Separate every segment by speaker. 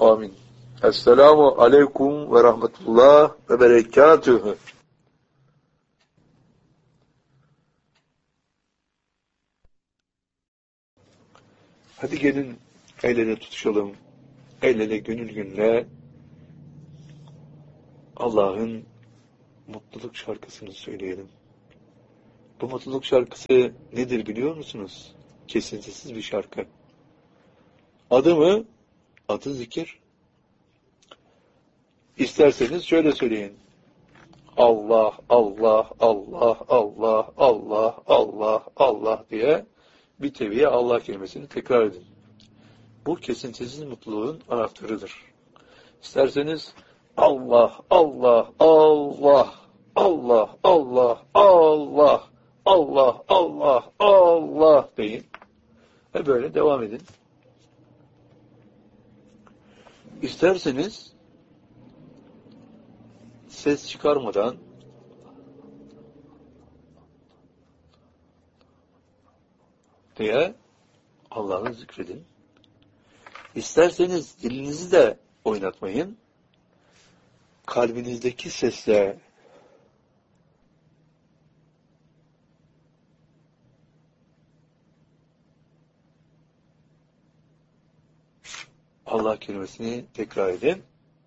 Speaker 1: Amin. Esselamu aleyküm ve rahmetullah ve berekatühü. Hadi gelin el ele tutuşalım. El ele gönül gönüle Allah'ın mutluluk şarkısını söyleyelim. Bu mutluluk şarkısı nedir biliyor musunuz? Kesintisiz bir şarkı. Adı mı? Adı zikir. İsterseniz şöyle söyleyin. Allah, Allah, Allah, Allah, Allah, Allah, Allah diye bir teviye Allah kelimesini tekrar edin. Bu kesintisiz mutluluğun anahtarıdır. İsterseniz Allah, Allah, Allah, Allah, Allah, Allah, Allah, Allah, Allah deyin. Ve böyle devam edin. İsterseniz ses çıkarmadan diye Allah'ı zikredin. İsterseniz dilinizi de oynatmayın. Kalbinizdeki sesle Allah kelimesini tekrar edin.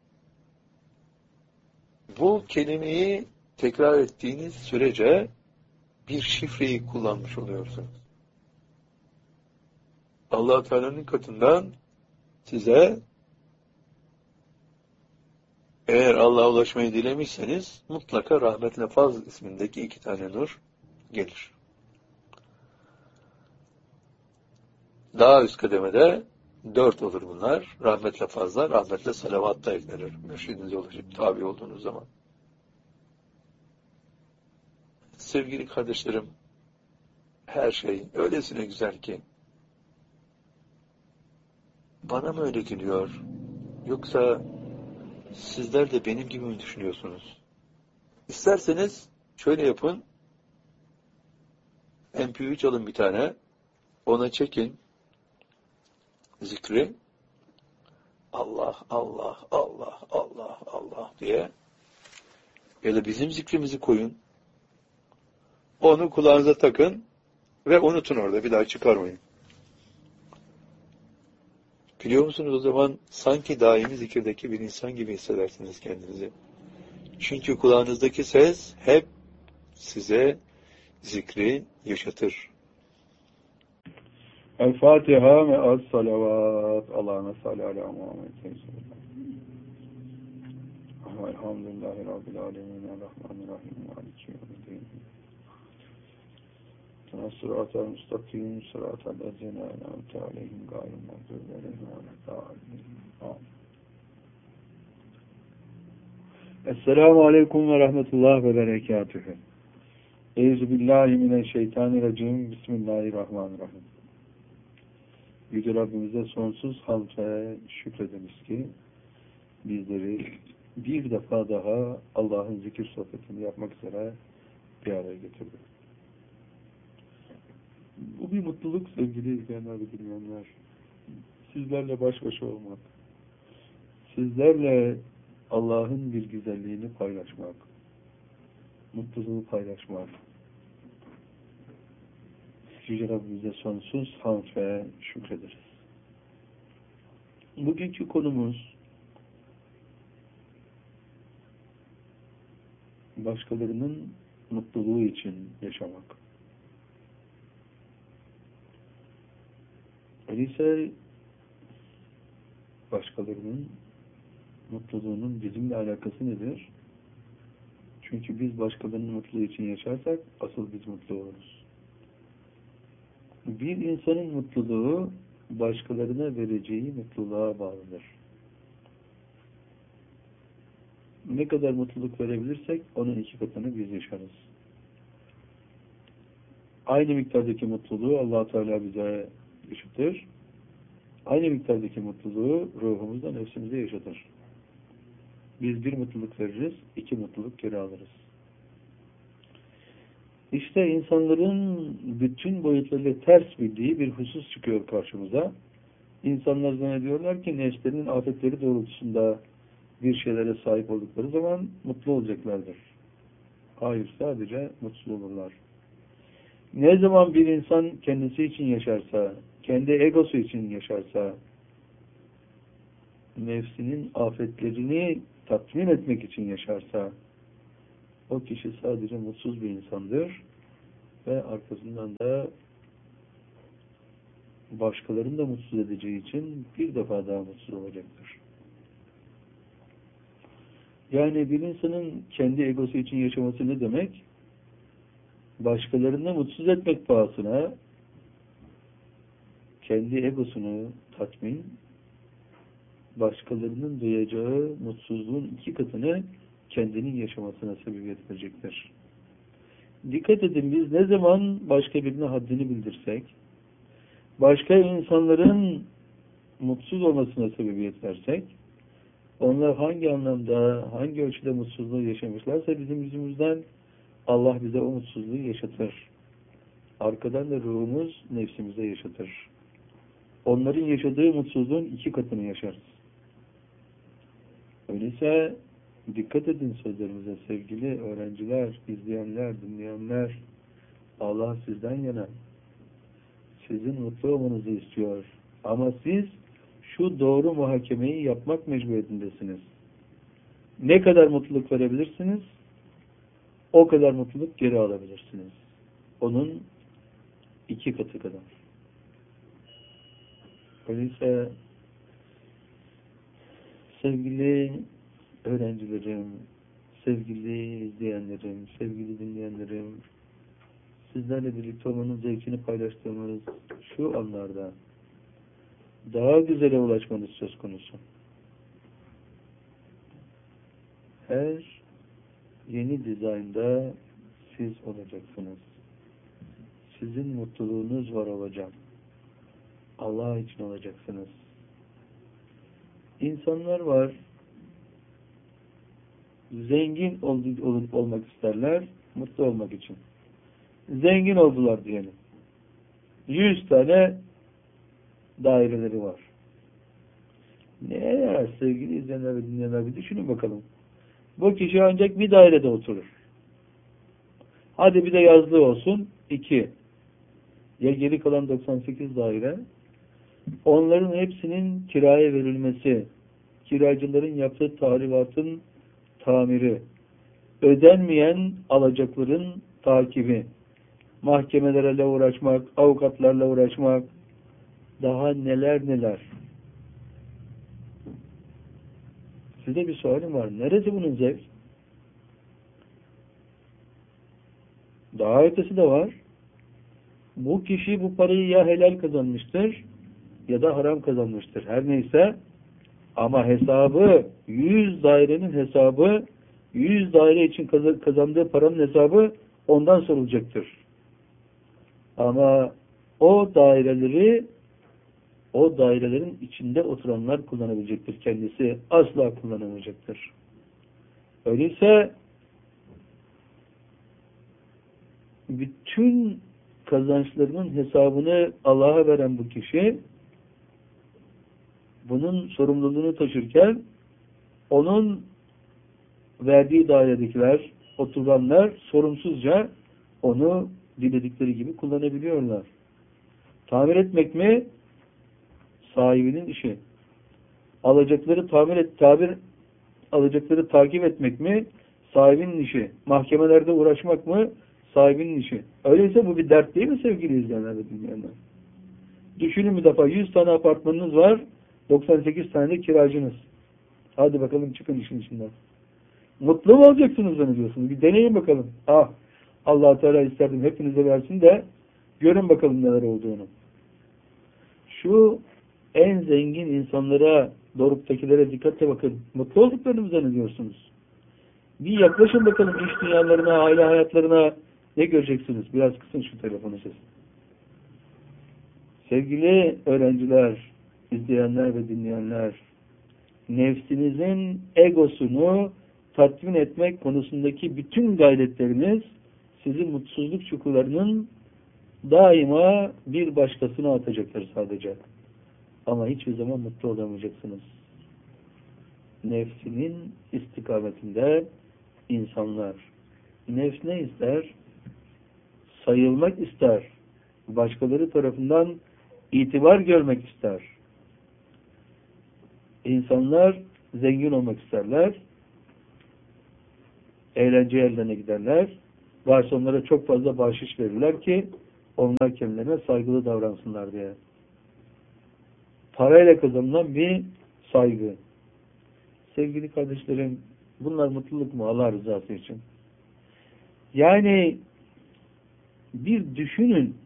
Speaker 1: Bu kelimeyi tekrar ettiğiniz sürece bir şifreyi kullanmış oluyorsunuz. Allah Teala'nın katından size eğer Allah'a ulaşmayı dilemişseniz mutlaka Rahmet Lafaz ismindeki 2 tane nur gelir. Daha üst kademede 4 olur bunlar. Rahmetle fazla, rahmetle salavat da eklenir. Mürşidinize ulaşıp tabi olduğunuz zaman. Sevgili kardeşlerim, her şey öylesine güzel ki bana mı öyle geliyor? Yoksa sizler de benim gibi mi düşünüyorsunuz? İsterseniz şöyle yapın. MP3 alın bir tane. Ona çekin. Zikri. Allah, Allah, Allah, Allah, Allah diye. Ya da bizim zikrimizi koyun. Onu kulağınıza takın ve unutun orada. Bir daha çıkarmayın. Biliyor musunuz o zaman sanki daimi zikirdeki bir insan gibi hissedersiniz kendinizi. Çünkü kulağınızdaki ses hep size zikri yaşatır.
Speaker 2: El Fatiha ve az salavat. Allahümme salli ala Muhammed. Elhamdülillahi Rabbil alemin. Errahmanirrahim. Maliki yevmiddin. Sıratel müstakim. Sıratel lezine en'amte aleyhim gayril mağdubi aleyhim ve lâddâllîn. Esselamu aleyküm ve rahmetullah ve berekatühü. Euzubillahimineşşeytanirracim. Bismillahirrahmanirrahim. Yüce Rabbimize sonsuz hamd ve şükrederiz ki bizleri bir defa daha Allah'ın zikir sohbetini yapmak üzere bir araya getirdi. Bu bir mutluluk sevgili izleyenler ve dinleyenler. Sizlerle baş başa olmak, sizlerle Allah'ın bir güzelliğini paylaşmak, mutluluğu paylaşmak. Yüce Rabbimize sonsuz hamd ve şükrederiz. Bugünkü konumuz başkalarının mutluluğu için yaşamak. Öyleyse başkalarının mutluluğunun bizimle alakası nedir? Çünkü biz başkalarının mutluluğu için yaşarsak asıl biz mutlu oluruz. Bir insanın mutluluğu başkalarına vereceği mutluluğa bağlıdır. Ne kadar mutluluk verebilirsek onun 2 katını biz yaşarız. Aynı miktardaki mutluluğu Allah Teala bize yaşatır. Aynı miktardaki mutluluğu ruhumuzda, nefsimizde yaşatır. Biz 1 mutluluk veririz, 2 mutluluk geri alırız. İşte insanların bütün boyutlarıyla ters bildiği bir husus çıkıyor karşımıza. İnsanlar zannediyorlar ki nefslerinin afetleri doğrultusunda bir şeylere sahip oldukları zaman mutlu olacaklardır. Hayır, sadece mutsuz olurlar. Ne zaman bir insan kendisi için yaşarsa, kendi egosu için yaşarsa, nefsinin afetlerini tatmin etmek için yaşarsa, o kişi sadece mutsuz bir insandır ve arkasından da başkalarını da mutsuz edeceği için bir defa daha mutsuz olacaktır. Yani bir insanın kendi egosu için yaşaması ne demek? Başkalarını mutsuz etmek pahasına kendi egosunu tatmin, başkalarının duyacağı mutsuzluğun 2 katını kendinin yaşamasına sebebiyet verecektir. Dikkat edin, biz ne zaman başka birine haddini bildirsek, başka insanların mutsuz olmasına sebebiyet versek, onlar hangi anlamda, hangi ölçüde mutsuzluğu yaşamışlarsa bizim yüzümüzden Allah bize o mutsuzluğu yaşatır. Arkadan da ruhumuz nefsimize yaşatır. Onların yaşadığı mutsuzluğun 2 katını yaşarız. Öyleyse dikkat edin sözlerimize sevgili öğrenciler, izleyenler, dinleyenler. Allah sizden yana. Sizin mutlu olmanızı istiyor. Ama siz şu doğru muhakemeyi yapmak mecburiyetindesiniz. Ne kadar mutluluk verebilirsiniz, o kadar mutluluk geri alabilirsiniz. Onun 2 katı kadar. Öyleyse sevgili öğrencilerim, sevgili izleyenlerim, sevgili dinleyenlerim, sizlerle birlikte olmanın zevkini paylaştığımız şu anlarda daha güzele ulaşmanız söz konusu. Her yeni dizaynda siz olacaksınız. Sizin mutluluğunuz var olacak. Allah için olacaksınız. İnsanlar var, zengin olmak isterler, mutlu olmak için. Zengin oldular diyelim. 100 tane daireleri var. Ne ya sevgili izleyenler ve dinleyenler, bir düşünün bakalım. Bu kişi ancak bir dairede oturur. Hadi bir de yazlığı olsun, 2. Ya geri kalan 98 daire, onların hepsinin kiraya verilmesi, kiracıların yaptığı tahribatın tamiri, ödenmeyen alacakların takibi, mahkemelerle uğraşmak, avukatlarla uğraşmak, daha neler neler. Size bir sorum var. Neresi bunun zevk? Daha ötesi de var. Bu kişi bu parayı ya helal kazanmıştır ya da haram kazanmıştır. Her neyse, ama hesabı, 100 dairenin hesabı, 100 daire için kazandığı paranın hesabı ondan sorulacaktır. Ama o dairelerin içinde oturanlar kullanabilecektir. Kendisi asla kullanamayacaktır. Öyleyse bütün kazançlarının hesabını Allah'a veren bu kişi, bunun sorumluluğunu taşırken onun verdiği dairedekiler, oturanlar sorumsuzca onu diledikleri gibi kullanabiliyorlar. Tamir etmek mi? Sahibinin işi. Alacakları alacakları takip etmek mi? Sahibinin işi. Mahkemelerde uğraşmak mı? Sahibinin işi. Öyleyse bu bir dert değil mi sevgili izleyenler ve dinleyenler? Düşünün bir defa, 100 tane apartmanınız var, 98 tane de kiracınız. Hadi bakalım çıkın işin içinden. Mutlu mu olacaksınız zannediyorsunuz? Bir deneyin bakalım. Allah Teala isterdim hepinize versin de görün bakalım neler olduğunu. Şu en zengin insanlara, doruktakilere dikkatle bakın. Mutlu olduklarını mı zannediyorsunuz? Bir yaklaşın bakalım iş dünyalarına, aile hayatlarına, ne göreceksiniz? Biraz kısın şu telefonu sesini. Sevgili öğrenciler, izleyenler ve dinleyenler, nefsinizin egosunu tatmin etmek konusundaki bütün gayretleriniz sizi mutsuzluk çukurlarının daima bir başkasına atacaktır sadece. Ama hiçbir zaman mutlu olamayacaksınız. Nefsinin istikametinde insanlar. Nefs ne ister? Sayılmak ister. Başkaları tarafından itibar görmek ister. İnsanlar zengin olmak isterler. Eğlence yerlerine giderler. Varsa onlara çok fazla bahşiş verirler ki onlar kendilerine saygılı davransınlar diye. Parayla kazanılan bir saygı. Sevgili kardeşlerim, bunlar mutluluk mu Allah rızası için? Yani bir düşünün,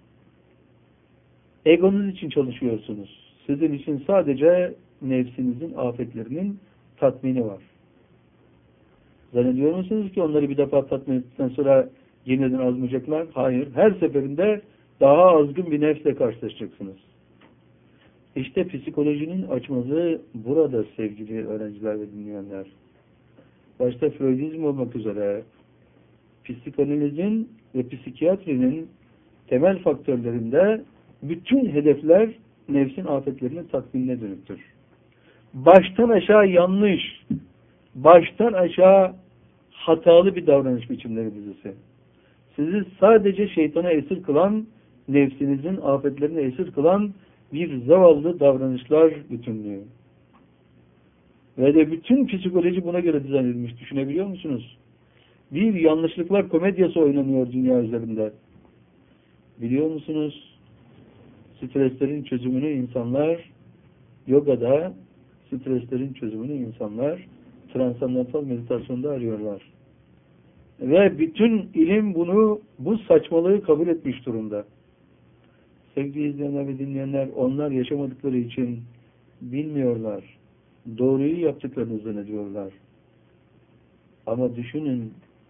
Speaker 2: egonuz için çalışıyorsunuz. Sizin için sadece nefsinizin afetlerinin tatmini var. Zannediyor musunuz ki onları bir defa tatmin ettikten sonra yeniden azmayacaklar? Hayır. Her seferinde daha azgın bir nefsle karşılaşacaksınız. İşte psikolojinin açmazı burada sevgili öğrenciler ve dinleyenler. Başta Freudizm olmak üzere psikanalizin ve psikiyatrinin temel faktörlerinde bütün hedefler nefsin afetlerinin tatminine dönüktür. Baştan aşağı yanlış, baştan aşağı hatalı bir davranış biçimleri dizisi. Sizi sadece şeytana esir kılan, nefsinizin afetlerine esir kılan bir zavallı davranışlar bütünlüğü. Ve de bütün psikoloji buna göre dizayn edilmiş. Düşünebiliyor musunuz? Bir yanlışlıklar komedyası oynanıyor dünya üzerinde. Biliyor musunuz? Streslerin çözümünü insanlar yogada, streslerin çözümünü insanlar transandantal meditasyonda arıyorlar. Ve bütün ilim bu saçmalığı kabul etmiş durumda. Sevgili izleyenler ve dinleyenler, onlar yaşamadıkları için bilmiyorlar. Doğruyu yaptıklarını zannediyorlar. Ama düşünün,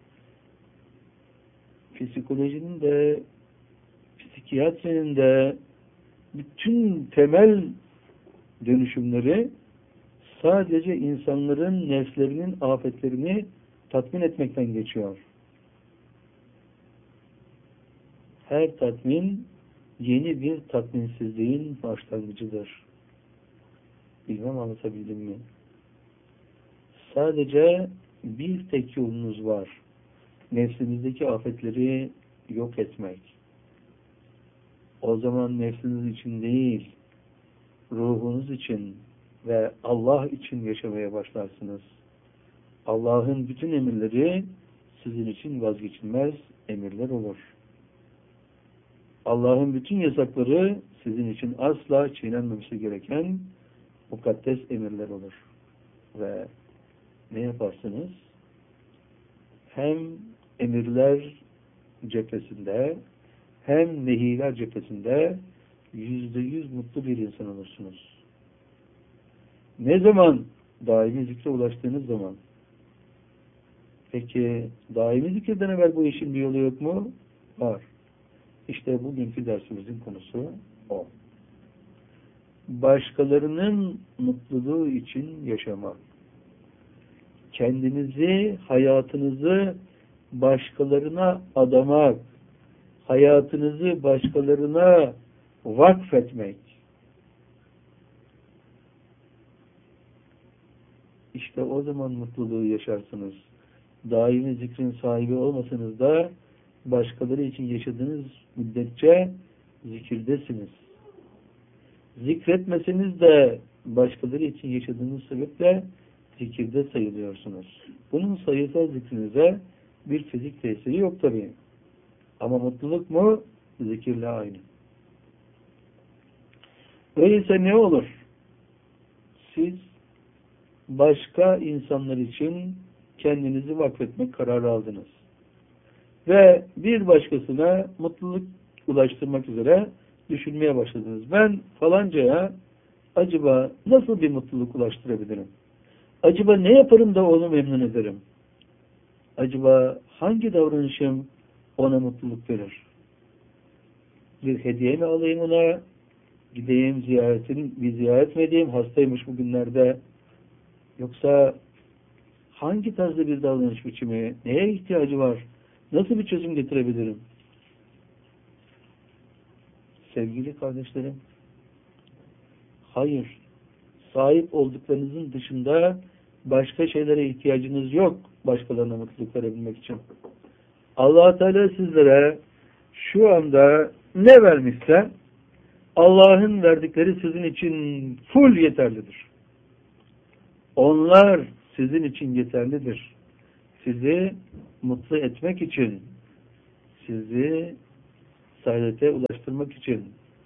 Speaker 2: psikolojinin de, psikiyatrinin de bütün temel dönüşümleri sadece insanların nefslerinin afetlerini tatmin etmekten geçiyor. Her tatmin yeni bir tatminsizliğin başlangıcıdır. Bilmem anlatabildim mi? Sadece bir tek yolunuz var. Nefsinizdeki afetleri yok etmek. O zaman nefsiniz için değil, ruhunuz için ve Allah için yaşamaya başlarsınız. Allah'ın bütün emirleri sizin için vazgeçilmez emirler olur. Allah'ın bütün yasakları sizin için asla çiğnenmemesi gereken mukaddes emirler olur. Ve ne yaparsınız? Hem emirler cephesinde hem nehiler cephesinde %100 mutlu bir insan olursunuz. Ne zaman? Daimi zikre ulaştığınız zaman. Peki daimi zikreden evvel bu işin bir yolu yok mu? Var. İşte bugünkü dersimizin konusu o. Başkalarının mutluluğu için yaşamak. Kendinizi, hayatınızı başkalarına adamak. Hayatınızı başkalarına vakfetmek. İşte o zaman mutluluğu yaşarsınız. Daimi zikrin sahibi olmasanız da başkaları için yaşadığınız müddetçe zikirdesiniz. Zikretmeseniz de başkaları için yaşadığınız sebeple zikirde sayılıyorsunuz. Bunun sayısal zikrinize bir fizik tesiri yok tabii. Ama mutluluk mu? Zikirle aynı. Öyleyse ne olur? Siz başka insanlar için kendinizi vakfetmek kararı aldınız. Ve bir başkasına mutluluk ulaştırmak üzere düşünmeye başladınız. Ben falancaya acaba nasıl bir mutluluk ulaştırabilirim? Acaba ne yaparım da onu memnun ederim? Acaba hangi davranışım ona mutluluk verir? Bir hediye mi alayım ona? Gideyim bir ziyaret mi edeyim? Hastaymış bugünlerde. Yoksa hangi tarzda bir davranış biçimi? Neye ihtiyacı var? Nasıl bir çözüm getirebilirim? Sevgili kardeşlerim, Hayır. Sahip olduklarınızın dışında başka şeylere ihtiyacınız yok başkalarına mutluluk verebilmek için. Allah Teala sizlere şu anda ne vermişse Allah'ın verdikleri sizin için full yeterlidir. Onlar sizin için yeterlidir. Sizi mutlu etmek için, sizi saadete ulaştırmak için.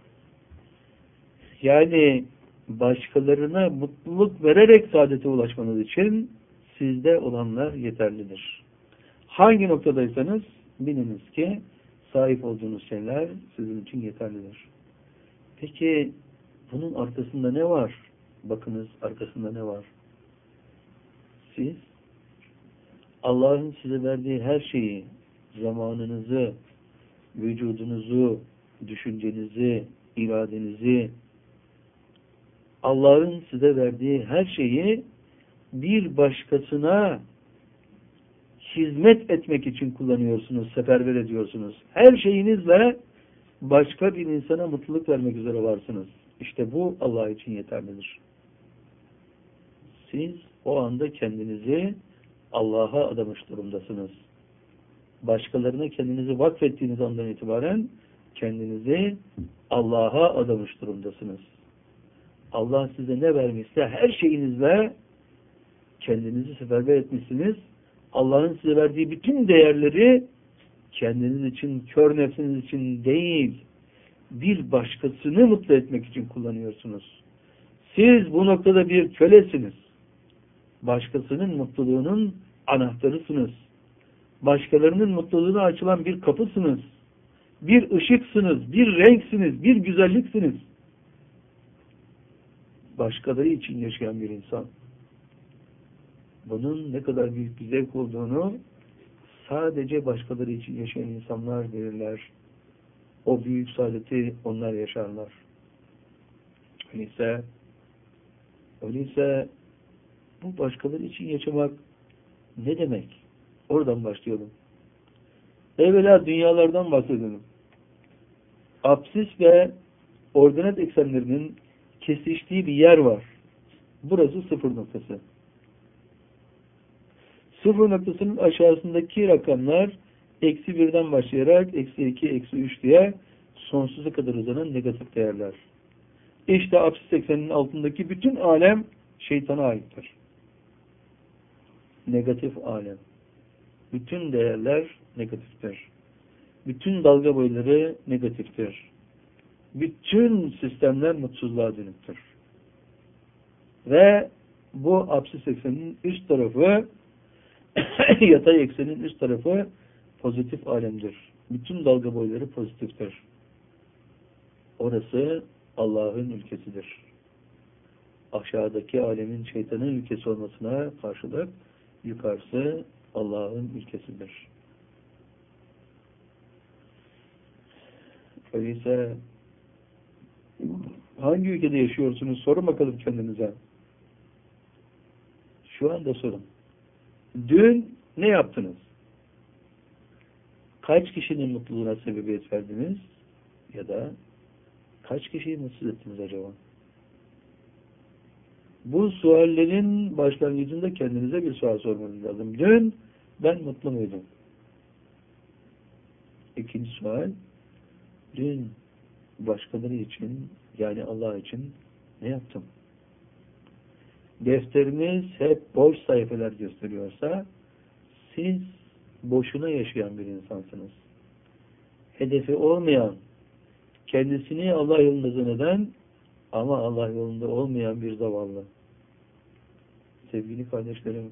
Speaker 2: Yani başkalarına mutluluk vererek saadete ulaşmanız için sizde olanlar yeterlidir. Hangi noktadaysanız biliniz ki sahip olduğunuz şeyler sizin için yeterlidir. Peki bunun arkasında ne var? Bakınız arkasında ne var? Siz Allah'ın size verdiği her şeyi, zamanınızı, vücudunuzu, düşüncenizi, iradenizi, Allah'ın size verdiği her şeyi bir başkasına hizmet etmek için kullanıyorsunuz, seferber ediyorsunuz. Her şeyinizle başka bir insana mutluluk vermek üzere varsınız. İşte bu Allah için yeterlidir. Siz o anda kendinizi Allah'a adamış durumdasınız. Başkalarına kendinizi vakfettiğiniz andan itibaren kendinizi Allah'a adamış durumdasınız. Allah size ne vermişse her şeyinizle kendinizi seferber etmişsiniz. Allah'ın size verdiği bütün değerleri kendiniz için, kör nefsiniz için değil, bir başkasını mutlu etmek için kullanıyorsunuz. Siz bu noktada bir kölesiniz. Başkasının mutluluğunun anahtarısınız. Başkalarının mutluluğuna açılan bir kapısınız. Bir ışıksınız, bir renksiniz, bir güzelliksiniz. Başkaları için yaşayan bir insan. Bunun ne kadar büyük bir zevk olduğunu sadece başkaları için yaşayan insanlar bilirler. O büyük saadeti onlar yaşarlar. Öyleyse bu başkaları için yaşamak ne demek? Oradan başlayalım. Evvela dünyalardan bahsedelim. Apsis ve ordinat eksenlerinin kesiştiği bir yer var. Burası sıfır noktası. Sıfır noktasının aşağısındaki rakamlar eksi 1'den başlayarak eksi 2, eksi 3 diye sonsuza kadar uzanan negatif değerler. İşte apsis ekseninin altındaki bütün alem şeytana aittir. Negatif alem. Bütün değerler negatiftir. Bütün dalga boyları negatiftir. Bütün sistemler mutsuzluğa dönüktür. Ve bu apsis ekseninin üst tarafı yatay eksenin üst tarafı pozitif alemdir. Bütün dalga boyları pozitiftir. Orası Allah'ın ülkesidir. Aşağıdaki alemin şeytanın ülkesi olmasına karşılık yukarısı Allah'ın ülkesidir. Öyleyse hangi ülkede yaşıyorsunuz? Sorun bakalım kendinize. Şu anda sorun. Dün ne yaptınız? Kaç kişinin mutluluğuna sebebiyet verdiniz? Ya da kaç kişiyi mutsuz ettiniz acaba? Bu suallerin başlangıcında kendinize bir sual sormanız lazım. Dün ben mutlu muydum? İkinci sual, dün başkaları için, yani Allah için ne yaptım? Defteriniz hep boş sayfalar gösteriyorsa siz boşuna yaşayan bir insansınız. Hedefi olmayan, kendisini Allah yolunda zanneden ama Allah yolunda olmayan bir zavallı. Sevgili kardeşlerim,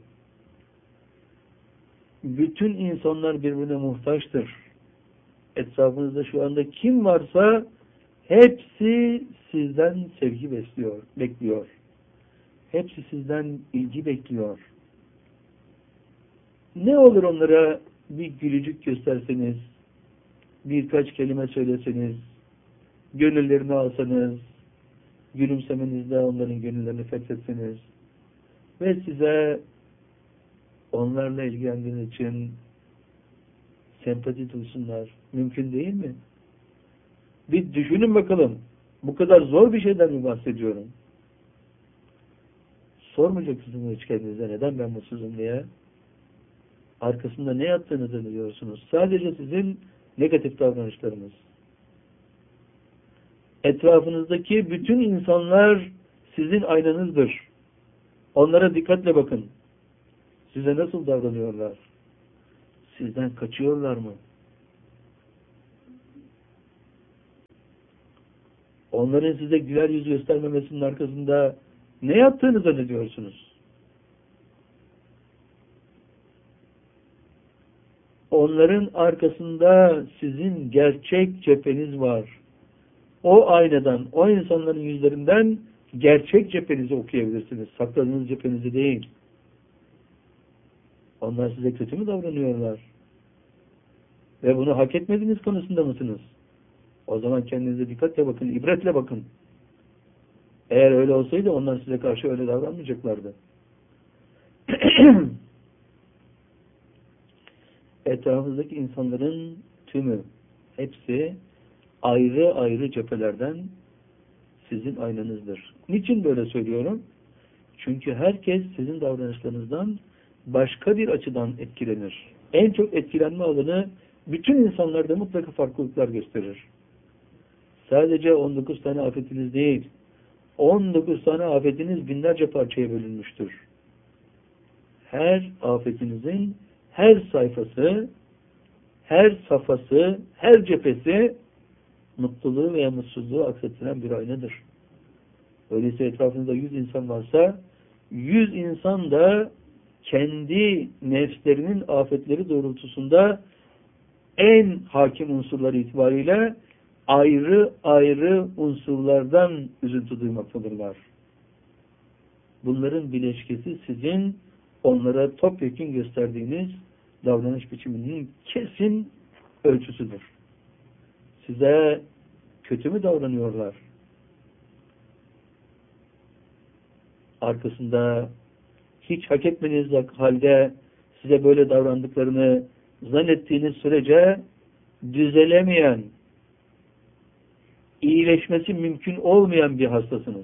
Speaker 2: bütün insanlar birbirine muhtaçtır. Etrafınızda şu anda kim varsa hepsi sizden sevgi bekliyor. Hepsi sizden ilgi bekliyor. Ne olur onlara bir gülücük gösterseniz, birkaç kelime söyleseniz, gönüllerini alsanız, gülümsemenizle onların gönüllerini fethetseniz ve size onlarla ilgilendiğiniz için sempati duysunlar. Mümkün değil mi? Bir düşünün bakalım. Bu kadar zor bir şeyden mi bahsediyorum? Sormayacak mısınız hiç kendinize neden ben mutsuzum diye? Arkasında ne yattığınızı biliyorsunuz. Sadece sizin negatif davranışlarınız. Etrafınızdaki bütün insanlar sizin aynanızdır. Onlara dikkatle bakın. Size nasıl davranıyorlar? Sizden kaçıyorlar mı? Onların size güler yüz göstermemesinin arkasında ne yaptığını zannediyorsunuz? Onların arkasında sizin gerçek cepheniz var. O aynadan, o insanların yüzlerinden gerçek cephenizi okuyabilirsiniz. Sakladığınız cephenizi değil. Onlar size kötü mü davranıyorlar? Ve bunu hak etmediğiniz konusunda mısınız? O zaman kendinize dikkatle bakın, ibretle bakın. Eğer öyle olsaydı onlar size karşı öyle davranmayacaklardı. Etrafınızdaki insanların tümü, hepsi ayrı ayrı cephelerden sizin aynanızdır. Niçin böyle söylüyorum? Çünkü herkes sizin davranışlarınızdan başka bir açıdan etkilenir. En çok etkilenme alanı bütün insanlarda mutlaka farklılıklar gösterir. Sadece 19 tane afetiniz değil, 19 tane afetiniz binlerce parçaya bölünmüştür. Her afetinizin her sayfası, her safhası, her cephesi mutluluğu veya mutsuzluğu aksettiren bir aynadır. Öyleyse etrafınızda 100 insan varsa 100 insan da kendi nefslerinin afetleri doğrultusunda en hakim unsurları itibariyle ayrı ayrı unsurlardan üzüntü duymaktadırlar. Bunların bileşkesi sizin onlara topyekun gösterdiğiniz davranış biçiminin kesin ölçüsüdür. Size kötü mü davranıyorlar? Arkasında hiç hak etmediğiniz halde size böyle davrandıklarını zannettiğiniz sürece düzelemeyen, iyileşmesi mümkün olmayan bir hastasınız.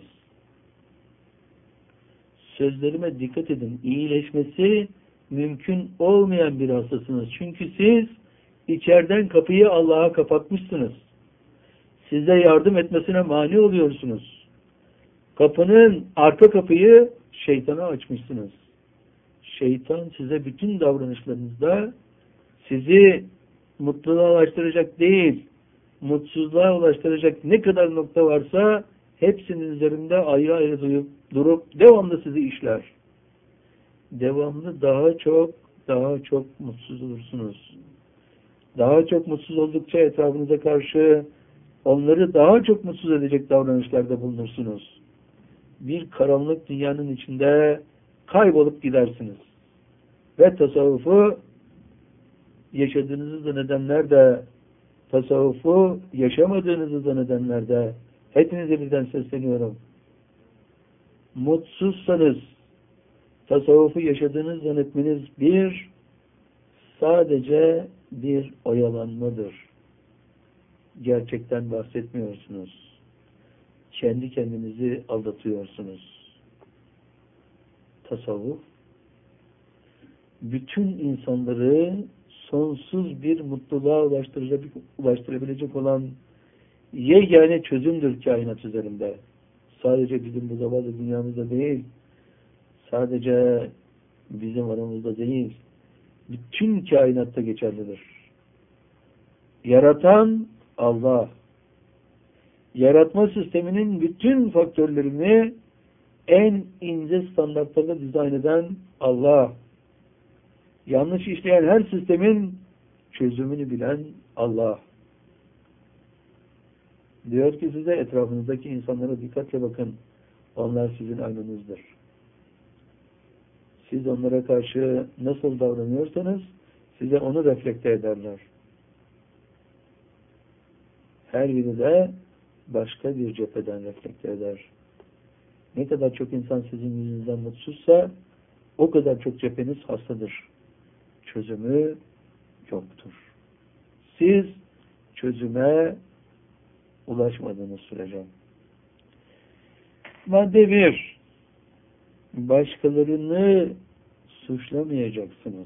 Speaker 2: Sözlerime dikkat edin. İyileşmesi mümkün olmayan bir hastasınız. Çünkü siz içeriden kapıyı Allah'a kapatmışsınız. Size yardım etmesine mani oluyorsunuz. Kapının arka kapıyı şeytana açmışsınız. Şeytan size bütün davranışlarınızda sizi mutluluğa ulaştıracak değil, mutsuzluğa ulaştıracak ne kadar nokta varsa hepsinin üzerinde ayrı ayrı durup devamlı sizi işler. Devamlı daha çok mutsuz olursunuz. Daha çok mutsuz oldukça etrafınıza karşı onları daha çok mutsuz edecek davranışlarda bulunursunuz. Bir karanlık dünyanın içinde kaybolup gidersiniz. Ve tasavvufu yaşadığınızı zannedenler de, tasavvufu yaşamadığınızı zannedenler de, hepinize birden sesleniyorum. Mutsuzsanız, tasavvufu yaşadığınız zannetmeniz sadece bir oyalanmadır. Gerçekten bahsetmiyorsunuz. Kendi kendinizi aldatıyorsunuz. Tasavvuf, bütün insanları sonsuz bir mutluluğa ulaştırabilecek olan yegane çözümdür kainat üzerinde. Sadece bizim bu zavallı dünyamızda değil, sadece bizim aramızda değil, bütün kainatta geçerlidir. Yaratan Allah. Yaratma sisteminin bütün faktörlerini en ince standartlarda dizayn eden Allah. Yanlış işleyen her sistemin çözümünü bilen Allah. Diyor ki size etrafınızdaki insanlara dikkatle bakın. Onlar sizin aynanızdır. Siz onlara karşı nasıl davranıyorsanız size onu reflekte ederler. Her biri de başka bir cepheden reflekte eder. Ne kadar çok insan sizin yüzünüzden mutsuzsa o kadar çok cepheniz hastadır. Çözümü yoktur. Siz çözüme ulaşmadığınız sürece. Madde 1. başkalarını suçlamayacaksınız.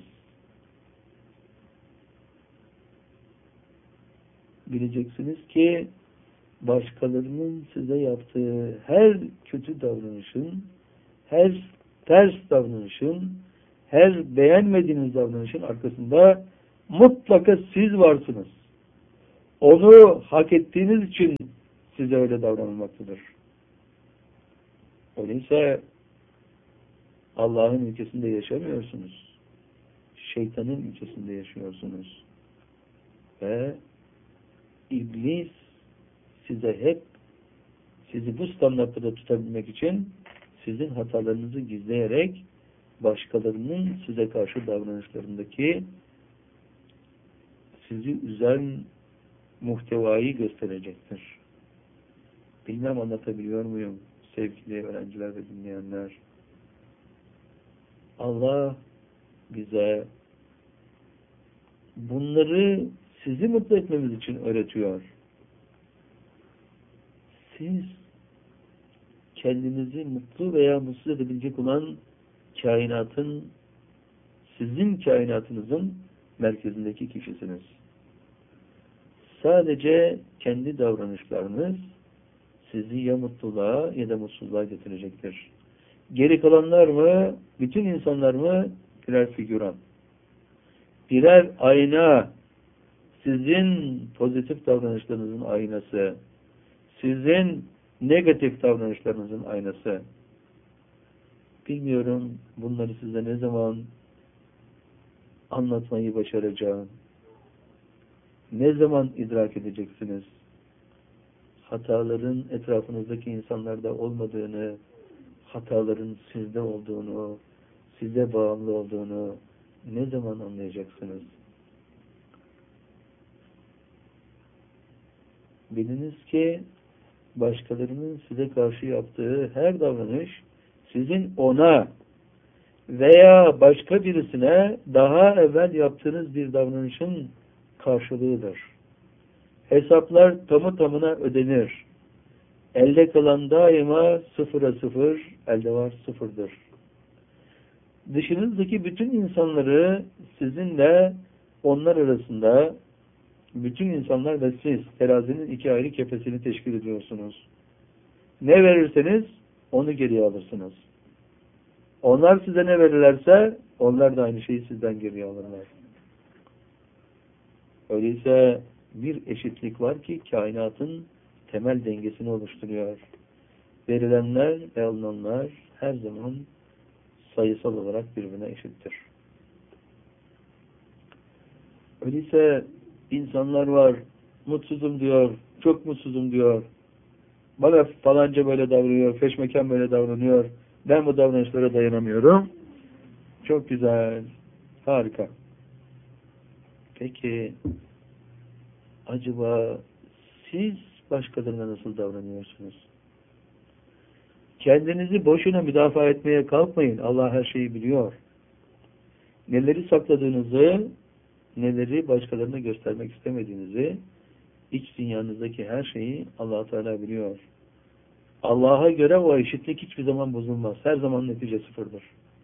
Speaker 2: Bileceksiniz ki başkalarının size yaptığı her kötü davranışın, her ters davranışın, her beğenmediğiniz davranışın arkasında mutlaka siz varsınız. Onu hak ettiğiniz için size öyle davranılmaktadır. Öyleyse Allah'ın ülkesinde yaşamıyorsunuz. Şeytanın ülkesinde yaşıyorsunuz. Ve İblis sizi bu standartlarda tutabilmek için sizin hatalarınızı gizleyerek başkalarının size karşı davranışlarındaki sizi üzen muhtevayı gösterecektir. Bilmem anlatabiliyor muyum sevgili öğrenciler ve dinleyenler? Allah bize bunları sizi mutlu etmemiz için öğretiyor. Siz kendinizi mutlu veya mutsuz edebilecek olan kainatın, sizin kainatınızın merkezindeki kişisiniz. Sadece kendi davranışlarınız sizi ya mutluluğa ya da mutsuzluğa getirecektir. Geri kalanlar mı, bütün insanlar mı birer figüran, birer ayna, sizin pozitif davranışlarınızın aynası, sizin negatif davranışlarınızın aynası. Bilmiyorum bunları size ne zaman anlatmayı başaracağım. Ne zaman idrak edeceksiniz? Hataların etrafınızdaki insanlarda olmadığını, hataların sizde olduğunu, size bağımlı olduğunu ne zaman anlayacaksınız? Biliniz ki başkalarının size karşı yaptığı her davranış sizin ona veya başka birisine daha evvel yaptığınız bir davranışın karşılığıdır. Hesaplar tamı tamına ödenir. Elde kalan daima sıfıra sıfır, elde var sıfırdır. Dışınızdaki bütün insanları sizinle onlar arasında bütün insanlar ve siz terazinin iki ayrı kefesini teşkil ediyorsunuz. Ne verirseniz onu geriye alırsınız. Onlar size ne verirlerse onlar da aynı şeyi sizden geriye alırlar. Öyleyse bir eşitlik var ki kainatın temel dengesini oluşturuyor. Verilenler ve alınanlar her zaman sayısal olarak birbirine eşittir. Öyleyse insanlar var, mutsuzum diyor, çok mutsuzum diyor. Bana falanca böyle davranıyor, feşmekan böyle davranıyor. Ben bu davranışlara dayanamıyorum. Çok güzel, harika. Peki, acaba siz başkalarına nasıl davranıyorsunuz? Kendinizi boşuna müdafaa etmeye kalkmayın. Allah her şeyi biliyor. Neleri sakladığınızı, neleri başkalarına göstermek istemediğinizi, iç dünyanızdaki her şeyi Allah Teala biliyor. Allah'a göre o eşitlik hiçbir zaman bozulmaz. Her zaman netice sıfırdır.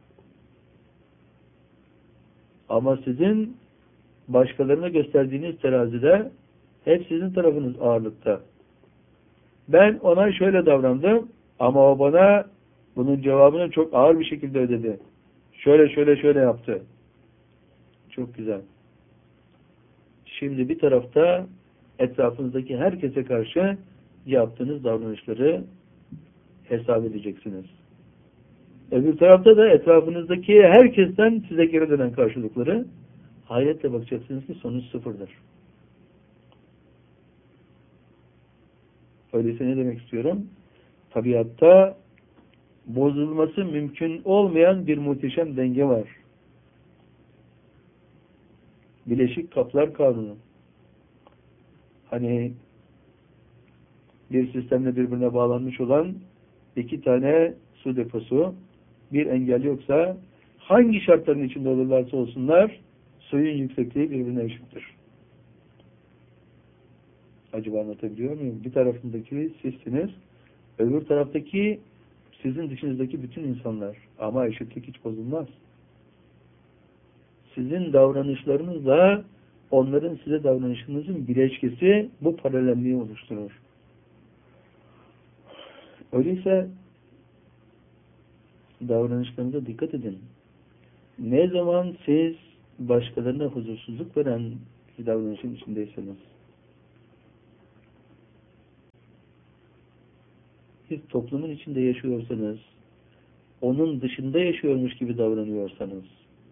Speaker 2: Ama sizin başkalarına gösterdiğiniz terazide hep sizin tarafınız ağırlıkta. Ben ona şöyle davrandım ama o bana bunun cevabını çok ağır bir şekilde ödedi. Şöyle yaptı. Çok güzel. Şimdi bir tarafta etrafınızdaki herkese karşı yaptığınız davranışları hesap edeceksiniz. Öbür tarafta da etrafınızdaki herkesten size geri dönen karşılıkları hayretle bakacaksınız ki sonuç sıfırdır. Öyleyse ne demek istiyorum? Tabiatta bozulması mümkün olmayan bir muhteşem denge var. Bileşik kaplar kanunu. Hani bir sistemle birbirine bağlanmış olan iki tane su deposu, bir engel yoksa hangi şartların içinde olurlarsa olsunlar suyun yüksekliği birbirine eşittir. Acaba anlatabiliyor muyum? Bir tarafındaki sizsiniz, öbür taraftaki sizin dışınızdaki bütün insanlar. Ama eşitlik hiç bozulmaz. Sizin davranışlarınızla onların size davranışınızın bileşkesi bu paralelliği oluşturur. Öyleyse davranışlarınıza dikkat edin. Ne zaman siz başkalarına huzursuzluk veren bir davranışın içindeyseniz, siz toplumun içinde yaşıyorsanız, onun dışında yaşıyormuş gibi davranıyorsanız,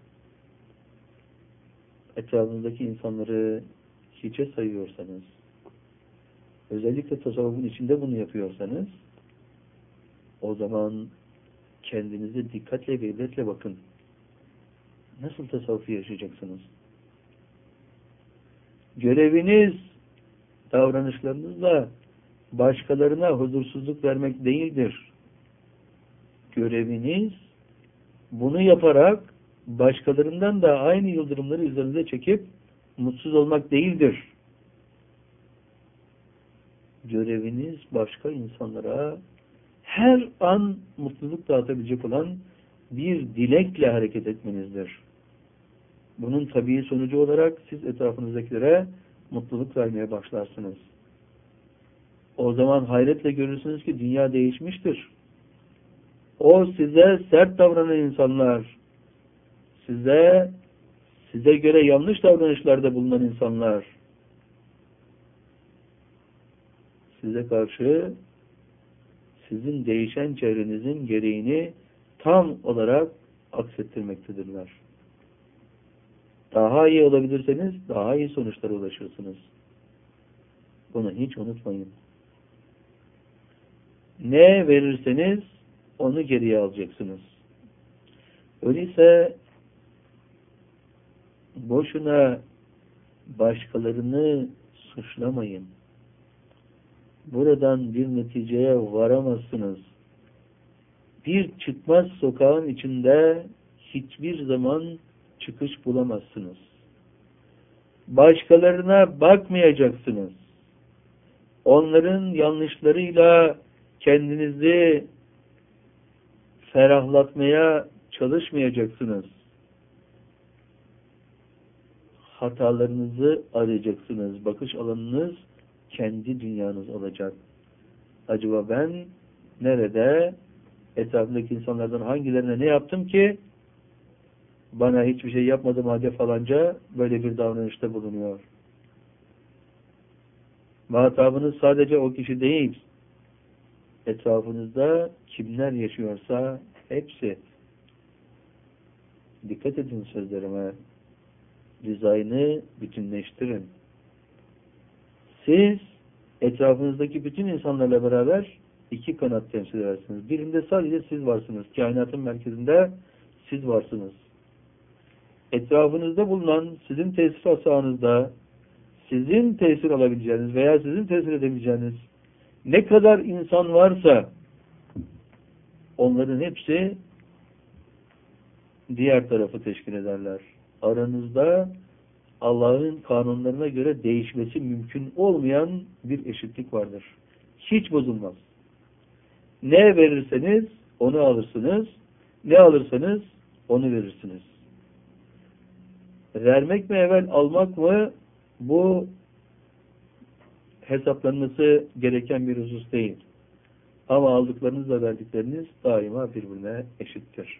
Speaker 2: etrafınızdaki insanları hiçe sayıyorsanız, özellikle tasavvufun içinde bunu yapıyorsanız, o zaman kendinize dikkatle ve ibretle bakın. Nasıl tasavvufu yaşayacaksınız? Göreviniz davranışlarınızla başkalarına huzursuzluk vermek değildir. Göreviniz bunu yaparak başkalarından da aynı yıldırımları üzerinize çekip mutsuz olmak değildir. Göreviniz başka insanlara her an mutluluk dağıtabilecek olan bir dilekle hareket etmenizdir. Bunun tabii sonucu olarak siz etrafınızdakilere mutluluk vermeye başlarsınız. O zaman hayretle görürsünüz ki dünya değişmiştir. O size sert davranan insanlar, size göre yanlış davranışlarda bulunan insanlar, size karşı sizin değişen çevrenizin gereğini tam olarak aksettirmektedirler. Daha iyi olabilirseniz daha iyi sonuçlara ulaşırsınız. Bunu hiç unutmayın. Ne verirseniz onu geriye alacaksınız. Öyleyse boşuna başkalarını suçlamayın. Buradan bir neticeye varamazsınız. Bir çıkmaz sokağın içinde hiçbir zaman çıkış bulamazsınız. Başkalarına bakmayacaksınız. Onların yanlışlarıyla kendinizi ferahlatmaya çalışmayacaksınız. Hatalarınızı arayacaksınız. Bakış alanınız kendi dünyanız olacak. Acaba ben nerede, etrafındaki insanlardan hangilerine ne yaptım ki bana hiçbir şey yapmadım halde falanca böyle bir davranışta bulunuyor. Muhatabınız sadece o kişi değil. Etrafınızda kimler yaşıyorsa hepsi. Dikkat edin sözlerime. Dizaynı bütünleştirin. Siz etrafınızdaki bütün insanlarla beraber iki kanat temsil edersiniz. Birinde sadece siz varsınız. Kainatın merkezinde siz varsınız. Etrafınızda bulunan sizin tesir sahanızda sizin tesir alabileceğiniz veya sizin tesir edebileceğiniz ne kadar insan varsa onların hepsi diğer tarafı teşkil ederler. Aranızda Allah'ın kanunlarına göre değişmesi mümkün olmayan bir eşitlik vardır. Hiç bozulmaz. Ne verirseniz onu alırsınız. Ne alırsanız onu verirsiniz. Vermek mi evvel almak mı? Bu hesaplanması gereken bir husus değil. Ama aldıklarınızla verdikleriniz daima birbirine eşittir.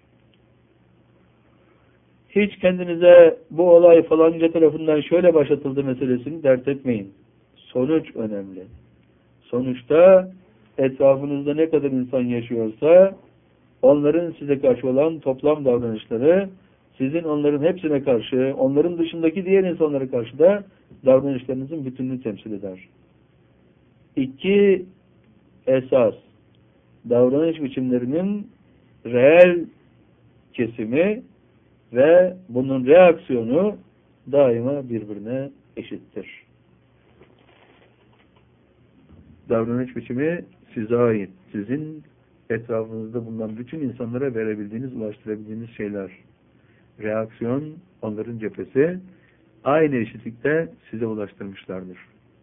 Speaker 2: Hiç kendinize bu olay falanca tarafından şöyle başlatıldı meselesini dert etmeyin. Sonuç önemli. Sonuçta etrafınızda ne kadar insan yaşıyorsa onların size karşı olan toplam davranışları sizin onların hepsine karşı, onların dışındaki diğer insanlara karşı da davranışlarınızın bütününü temsil eder. İki esas davranış biçimlerinin reel kesimi ve bunun reaksiyonu daima birbirine eşittir. Davranış biçimi size ait. Sizin etrafınızda bulunan bütün insanlara verebildiğiniz, ulaştırabildiğiniz şeyler. Reaksiyon, onların cephesi aynı eşitlikte size ulaştırmışlardır.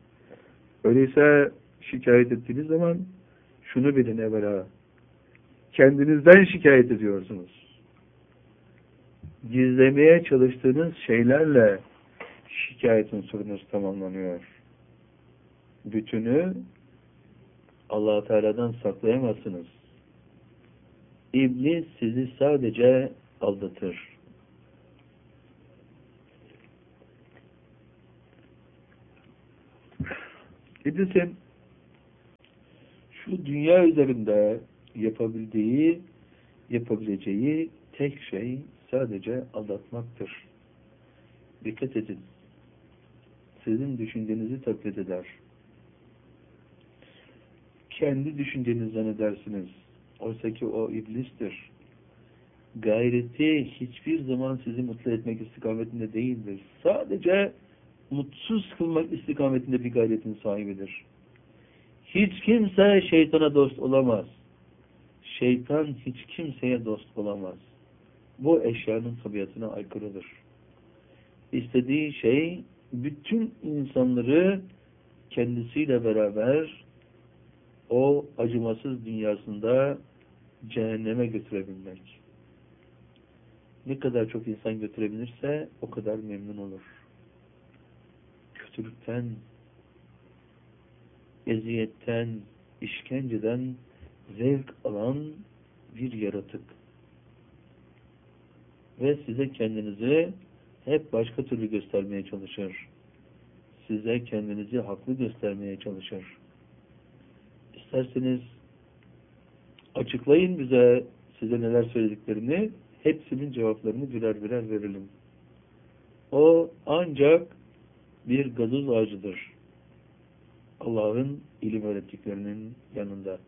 Speaker 2: Öyleyse şikayet ettiğiniz zaman şunu bilin evvela. kendinizden şikayet ediyorsunuz. Gizlemeye çalıştığınız şeylerle şikayet unsurunuz tamamlanıyor. Bütünü Allah-u Teala'dan saklayamazsınız. İblis sizi sadece aldatır. İblisin şu dünya üzerinde yapabileceği tek şey sadece aldatmaktır. Dikkat edin. Sizin düşüncenizi taklit eder. Kendi düşüncenizi zannedersiniz. Oysa ki o iblistir. Gayreti hiçbir zaman sizi mutlu etmek istikametinde değildir. Sadece mutsuz kılmak istikametinde bir gayretin sahibidir. Hiç kimse şeytana dost olamaz. Şeytan hiç kimseye dost olamaz. Bu eşyanın tabiatına aykırıdır. İstediği şey bütün insanları kendisiyle beraber o acımasız dünyasında cehenneme götürebilmek. Ne kadar çok insan götürebilirse o kadar memnun olur. Kötülükten, eziyetten, işkenceden zevk alan bir yaratık. Ve size kendinizi hep başka türlü göstermeye çalışır. Size kendinizi haklı göstermeye çalışır. İsterseniz açıklayın bize size neler söylediklerini, hepsinin cevaplarını birer birer verelim. O ancak bir gazoz ağacıdır. Allah'ın ilim öğrettiklerinin yanında.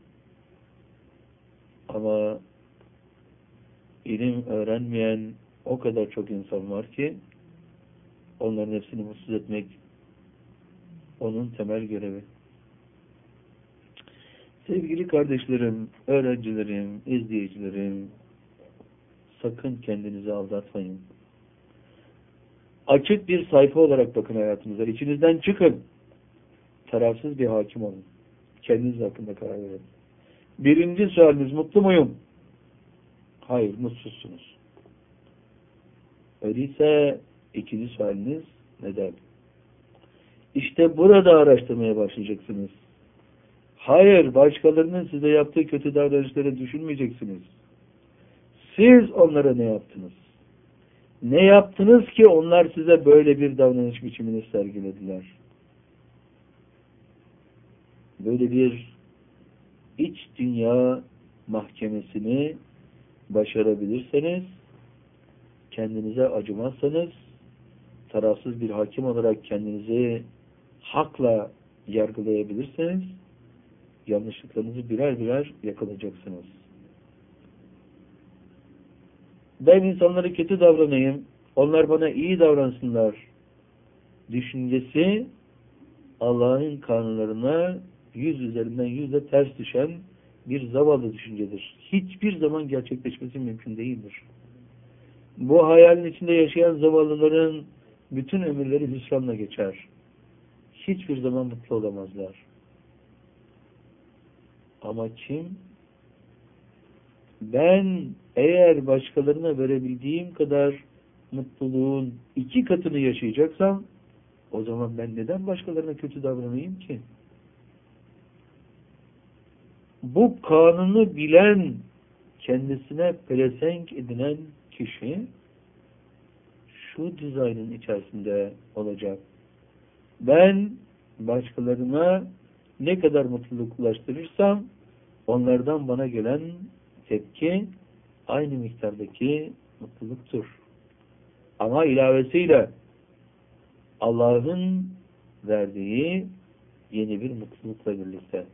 Speaker 2: Ama ilim öğrenmeyen o kadar çok insan var ki onların hepsini mutsuz etmek onun temel görevi. Sevgili kardeşlerim, öğrencilerim, izleyicilerim, sakın kendinizi aldatmayın. Açık bir sayfa olarak bakın hayatınıza. İçinizden çıkın. Tarafsız bir hakim olun. Kendiniz hakkında karar verin. Birinci sualiniz, mutlu muyum? Hayır, mutsuzsunuz. Öyleyse ikinci sualiniz, neden? İşte burada araştırmaya başlayacaksınız. Hayır, başkalarının size yaptığı kötü davranışları düşünmeyeceksiniz. Siz onlara ne yaptınız? Ne yaptınız ki onlar size böyle bir davranış biçimini sergilediler? Böyle bir iç dünya mahkemesini başarabilirseniz, kendinize acımazsanız, tarafsız bir hakim olarak kendinizi hakla yargılayabilirseniz, yanlışlıklarınızı birer birer yakalayacaksınız. Ben insanlara kötü davranayım, onlar bana iyi davransınlar düşüncesi Allah'ın kanunlarına 100 üzerinden 100'e ters düşen bir zavallı düşüncedir. Hiçbir zaman gerçekleşmesi mümkün değildir. Bu hayalin içinde yaşayan zavallıların bütün ömürleri hüsranla geçer. Hiçbir zaman mutlu olamazlar. Ama kim? Ben eğer başkalarına verebildiğim kadar mutluluğun 2 katını yaşayacaksam, o zaman ben neden başkalarına kötü davranayım ki? Bu kanunu bilen, kendisine pelesenk edinen kişi şu dizaynın içerisinde olacak. Ben başkalarına ne kadar mutluluk ulaştırırsam onlardan bana gelen tepki aynı miktardaki mutluluktur. Ama ilavesiyle Allah'ın verdiği yeni bir mutlulukla birlikte.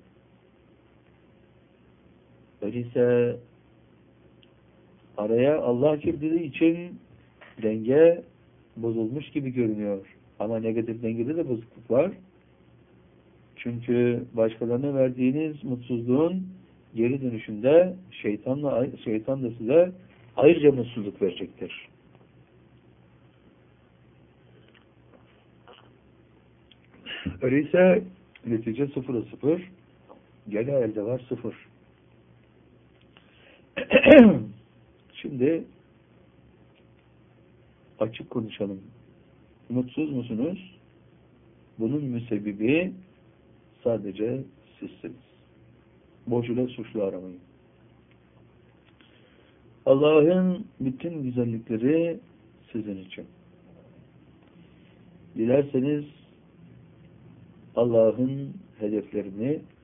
Speaker 2: Öyleyse araya Allah girdiği için denge bozulmuş gibi görünüyor. Ama negatif dengede de bozukluk var. Çünkü başkalarına verdiğiniz mutsuzluğun geri dönüşünde şeytan da size ayrıca mutsuzluk verecektir. Öyleyse netice 0'a 0, gene elde var 0. Şimdi açık konuşalım. Mutsuz musunuz? Bunun müsebbibi sadece sizsiniz. Boşuna suçlu aramayın. Allah'ın bütün güzellikleri sizin için. Dilerseniz Allah'ın hedeflerini